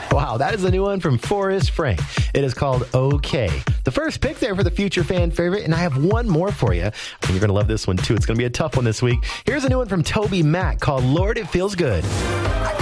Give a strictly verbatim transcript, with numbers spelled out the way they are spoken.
Wow, that is a new one from Forrest Frank. It is called Okay. The first pick there for the future fan favorite, and I have one more for you. And you're going to love this one, too. It's going to be a tough one this week. Here's a new one from Toby Mac called Lord, It Feels Good.